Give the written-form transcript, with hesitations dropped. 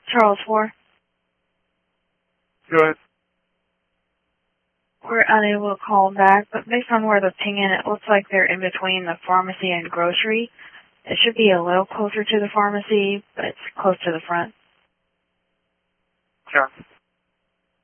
Charles 4. Go ahead. We're unable to call back, but based on where they're pinging, it looks like they're in between the pharmacy and grocery. It should be a little closer to the pharmacy, but it's close to the front. Sure.